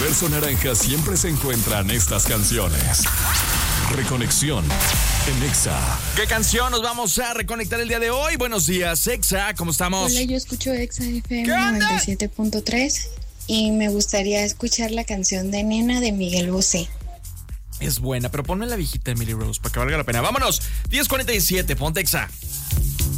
universo naranja siempre se encuentran estas canciones. Reconexión en Exa. ¿Qué canción nos vamos a reconectar el día de hoy? Buenos días, Exa, ¿cómo estamos? Hola, yo escucho Exa FM 97.3 y me gustaría escuchar la canción de Nena de Miguel Bosé. Es buena, pero ponme la viejita Emily Rose para que valga la pena. Vámonos, 10:47, ponte Exa.